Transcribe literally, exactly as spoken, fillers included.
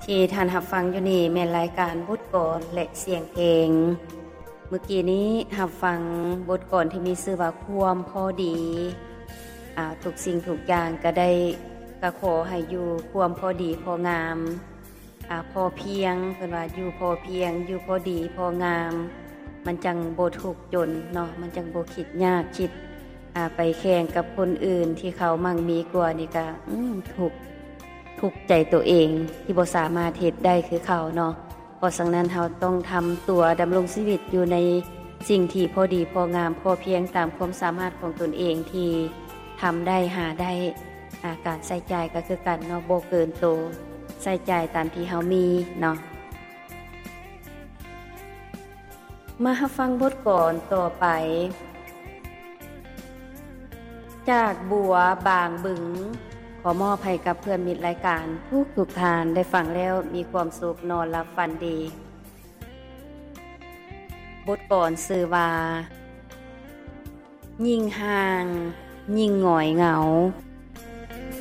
ที่ท่านรับฟังอยู่นี่แม่นรายการบทกลอนและเสียงเพลงเมื่อกี้นี้รับฟังบทกลอนที่มีชื่อว่าความพอดีอ่าทุกสิ่งทุกอย่างก็ได้ก็ขอให้อยู่ความพอดีพองามอ่าพอเพียงเพิ่นว่าอยู่พอเพียงอยู่พอดีพองามมันจังบ่ทุกข์จนเนาะมันจังบ่คิดยากคิดอ่าไปแข่งกับคนอื่นที่เขามั่งมีกว่านี่ก็อื้อทุกข์ทุกข์ใจตัวเองที่บ่สามารถเฮ็ดได้คือเขาเนาะเพราะฉะนั้นเราต้องทำตัวดำรงชีวิตอยู่ในสิ่งที่พอดีพองามพอเพียงตามความสามารถของตนเองที่ทำได้หาได้อาการใส่ใจก็คือกันเนาะบ่เกินโตใส่ใจตามที่เฮามีเนาะมารับฟังบทกลอนต่อไปจากบัวบางบึงขอมอบให้กับเพื่อนมิตรรายการทุกทุกทานได้ฟังแล้วมีความสุขนอนหลับฝันดีบทกลอนชื่อว่ายิ่งห่างยิ่งหงอยเหงา